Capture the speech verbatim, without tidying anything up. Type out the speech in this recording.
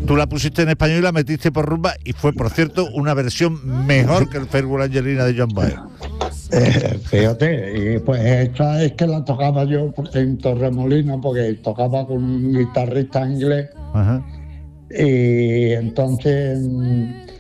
tú la pusiste en español y la metiste por rumba, y fue, por cierto, una versión mejor que el Faithful Angelina de John Baez. Eh, fíjate, y pues esta es que la tocaba yo en Torremolinos, porque tocaba con un guitarrista inglés. Ajá. Y entonces